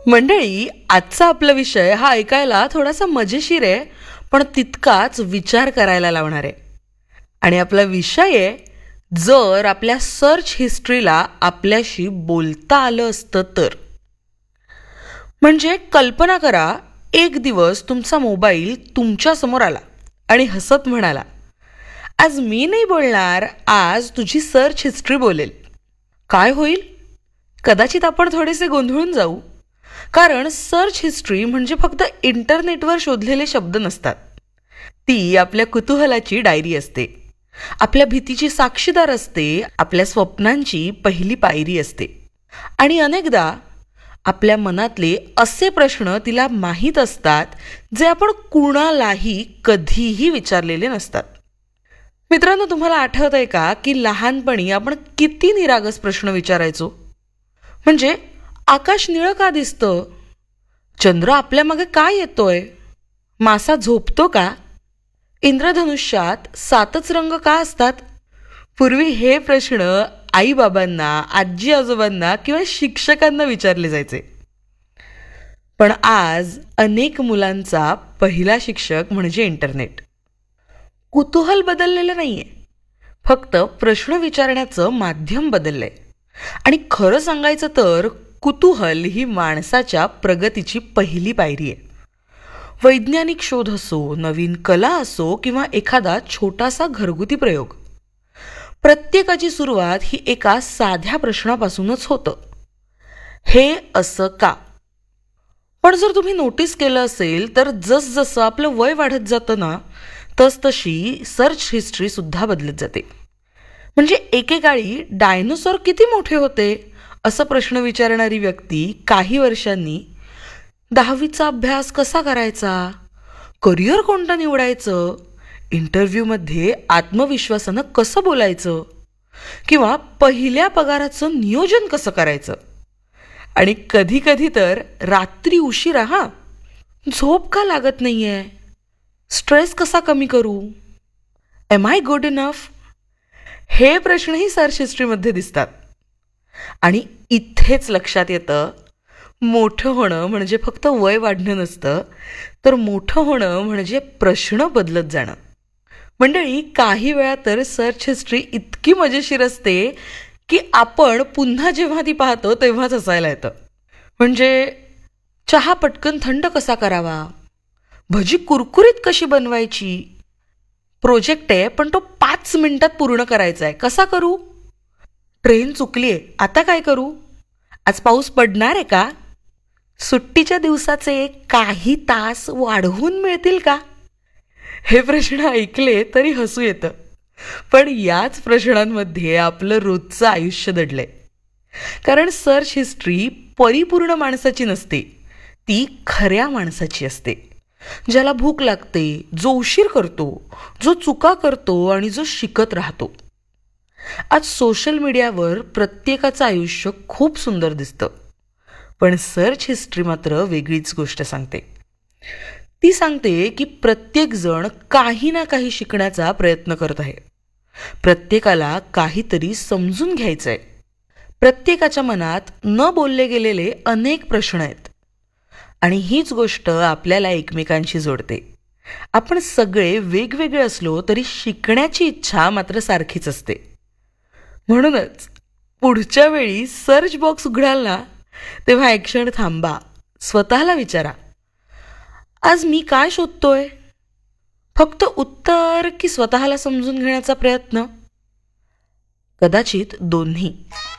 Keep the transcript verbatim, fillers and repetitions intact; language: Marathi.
मंडळी, आजचा आपला विषय हा ऐकायला थोडासा मजेशीर आहे, पण तितकाच विचार करायला लावणार आहे. आणि आपला विषय आहे, जर आपल्या सर्च हिस्ट्रीला आपल्याशी बोलता आलं असतं तर. म्हणजे कल्पना करा, एक दिवस तुमचा मोबाईल तुमच्या समोर आला आणि हसत म्हणाला, आज मी नाही बोलणार, आज तुझी सर्च हिस्ट्री बोलेल. काय होईल? कदाचित आपण थोडेसे गोंधळून जाऊ. कारण सर्च हिस्ट्री म्हणजे फक्त इंटरनेटवर शोधलेले शब्द नसतात. ती आपल्या कुतूहलाची डायरी असते, आपल्या भीतीची साक्षीदार असते, आपल्या स्वप्नांची पहिली पायरी असते. आणि अनेकदा आपल्या मनातले असे प्रश्न तिला माहीत असतात, जे आपण कुणालाही कधीही विचारलेले नसतात. मित्रांनो, तुम्हाला आठवत आहे का की लहानपणी आपण किती निरागस प्रश्न विचारायचो? म्हणजे आकाश निळं का दिसतं? चंद्र आपल्या मागे का येतोय? मासा झोपतो का? इंद्रधनुष्यात सातच रंग का असतात? पूर्वी हे प्रश्न आई बाबांना, आजी आजोबांना किंवा शिक्षकांना विचारले जायचे. पण आज अनेक मुलांचा पहिला शिक्षक म्हणजे इंटरनेट. कुतूहल बदललेलं नाहीये, फक्त प्रश्न विचारण्याचं माध्यम बदललंय. आणि खरं सांगायचं तर कुतूहल ही माणसाच्या प्रगतीची पहिली पायरी आहे. वैज्ञानिक शोध असो, नवीन कला असो किंवा एखादा छोटासा घरगुती प्रयोग, प्रत्येकाची सुरुवात ही एका साध्या प्रश्नापासूनच होतं, हे असं का? पण जर तुम्ही नोटीस केलं असेल तर जसजसं आपलं वय वाढत जातं ना, तसतशी सर्च हिस्ट्री सुद्धा बदलत जाते. म्हणजे एकेकाळी डायनोसॉर किती मोठे होते असं प्रश्न विचारणारी व्यक्ती काही वर्षांनी दहावीचा अभ्यास कसा करायचा, करिअर कोणतं निवडायचं, इंटरव्ह्यूमध्ये आत्मविश्वासानं कसं बोलायचं किंवा पहिल्या पगाराचं नियोजन कसं करायचं. आणि कधी कधी तर रात्री उशिरा हा झोप का लागत नाहीये, स्ट्रेस कसा कमी करू, एम आय गुड इनफ, हे प्रश्नही सर्च हिस्ट्रीमध्ये दिसतात. आणि इथेच लक्षात येतं, मोठं होणं म्हणजे फक्त वय वाढणं नसतं, तर मोठं होणं म्हणजे प्रश्न बदलत जाणं. मंडळी, काही वेळा तर सर्च हिस्ट्री इतकी मजेशीर असते की आपण पुन्हा जेव्हा ती पाहतो तेव्हाच हसायला येतं. म्हणजे चहा पटकन थंड कसा करावा, भजी कुरकुरीत कशी बनवायची, प्रोजेक्ट आहे पण तो पाच मिनिटात पूर्ण करायचा आहे, कसा करू, ट्रेन चुकलीये आता काय करू, आज पाऊस पडणार आहे का, सुट्टीच्या दिवसाचे काही तास वाढवून मिळतील का. हे प्रश्न ऐकले तरी हसू येतं, पण याच प्रश्नांमध्ये आपलं रोजचं आयुष्य दडलंय. कारण सर्च हिस्ट्री परिपूर्ण माणसाची नसते, ती खऱ्या माणसाची असते. ज्याला भूक लागते, जो उशीर करतो, जो चुका करतो आणि जो शिकत राहतो. आज सोशल मीडियावर प्रत्येकाचं आयुष्य खूप सुंदर दिसतं, पण सर्च हिस्ट्री मात्र वेगळीच गोष्ट सांगते. ती सांगते की प्रत्येक जण काही ना काही शिकण्याचा प्रयत्न करत आहे, प्रत्येकाला काहीतरी समजून घ्यायचंय, प्रत्येकाच्या मनात न बोलले गेलेले अनेक प्रश्न आहेत. आणि हीच गोष्ट आपल्याला एकमेकांशी जोडते. आपण सगळे वेगवेगळे असलो तरी शिकण्याची इच्छा मात्र सारखीच असते. म्हणूनच पुढच्या वेळी सर्च बॉक्स उघडाल ना, तेव्हा एक क्षण थांबा, स्वतःला विचारा, आज मी काय शोधतोय? फक्त उत्तर की स्वतःला समजून घेण्याचा प्रयत्न? कदाचित दोन्ही.